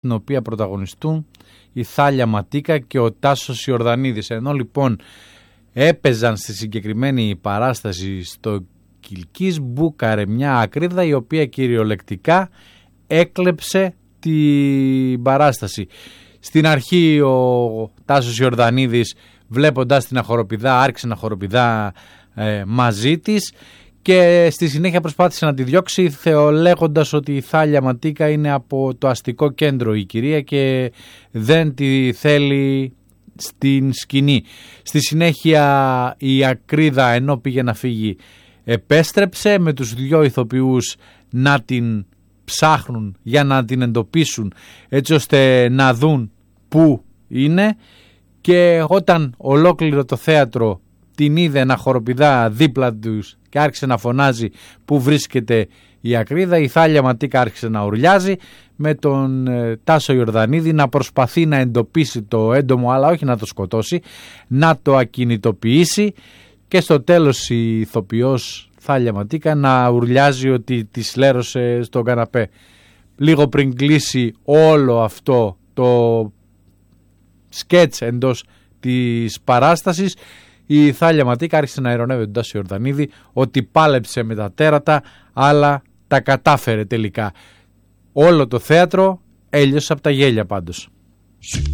την οποία πρωταγωνιστούν η Θάλια Ματίκα και ο Τάσος Ιορδανίδης. Ενώ λοιπόν έπαιζαν στη συγκεκριμένη παράσταση στο Κιλκής, μπούκαρε μια ακρίδα η οποία κυριολεκτικά έκλεψε την παράσταση. Στην αρχή ο Τάσος Ιορδανίδης, βλέποντας την αχοροπηδά, άρχισε να χοροπηδά μαζί της και στη συνέχεια προσπάθησε να τη διώξει, λέγοντας ότι η Θάλια Ματίκα είναι από το αστικό κέντρο η κυρία και δεν τη θέλει στην σκηνή. Στη συνέχεια η ακρίδα, ενώ πήγε να φύγει, επέστρεψε με τους δυο ηθοποιούς να την ψάχνουν για να την εντοπίσουν, έτσι ώστε να δουν πού είναι, και όταν ολόκληρο το θέατρο την είδε να χοροπηδά δίπλα τους και άρχισε να φωνάζει που βρίσκεται η ακρίδα, η Θάλια Ματίκα άρχισε να ουρλιάζει, με τον Τάσο Ιορδανίδη να προσπαθεί να εντοπίσει το έντομο, αλλά όχι να το σκοτώσει, να το ακινητοποιήσει, και στο τέλος η ηθοποιός Θάλια Ματίκα να ουρλιάζει ότι της λέρωσε στον καναπέ. Λίγο πριν κλείσει όλο αυτό το σκέτς εντός της παράστασης, η Θάλια Ματίκα άρχισε να ειρωνεύει τον Τάσο Ιορδανίδη ότι πάλεψε με τα τέρατα, αλλά τα κατάφερε τελικά. Όλο το θέατρο έλειωσε από τα γέλια πάντως.